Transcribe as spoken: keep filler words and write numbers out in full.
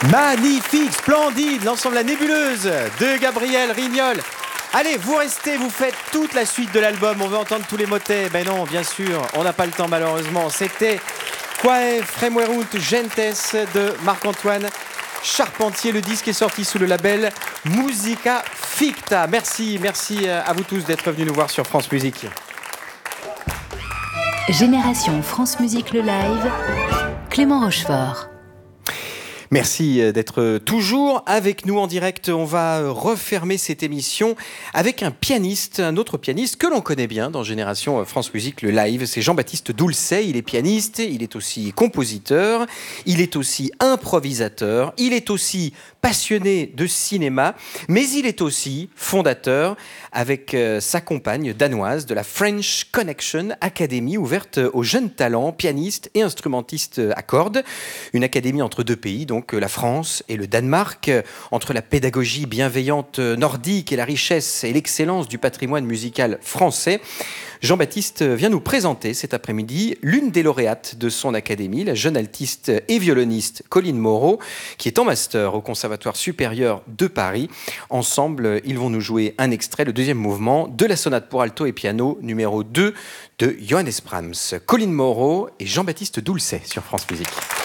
Magnifique, splendide, l'ensemble La Nébuleuse de Gabriel Rignol. Allez, vous restez, vous faites toute la suite de l'album. On veut entendre tous les motets. Ben non, bien sûr, on n'a pas le temps malheureusement. C'était Quae Fremuerunt Gentes de Marc-Antoine Charpentier. Le disque est sorti sous le label Musica Ficta. Merci, merci à vous tous d'être venus nous voir sur France Musique. Génération France Musique le live, Clément Rochefort. Merci d'être toujours avec nous en direct. On va refermer cette émission avec un pianiste, un autre pianiste que l'on connaît bien dans Génération France Musique, le live. C'est Jean-Baptiste Doulcet. Il est pianiste, il est aussi compositeur, il est aussi improvisateur, il est aussi passionné de cinéma, mais il est aussi fondateur avec sa compagne danoise de la French Connection Academy, ouverte aux jeunes talents, pianistes et instrumentistes à cordes. Une académie entre deux pays, donc la France et le Danemark, entre la pédagogie bienveillante nordique et la richesse et l'excellence du patrimoine musical français. Jean-Baptiste vient nous présenter cet après-midi l'une des lauréates de son académie, la jeune altiste et violoniste Colline Moreau, qui est en master au Conservatoire supérieur de Paris. Ensemble, ils vont nous jouer un extrait, le deuxième mouvement de la sonate pour alto et piano numéro deux de Johannes Brahms. Colline Moreau et Jean-Baptiste Doulcet sur France Musique.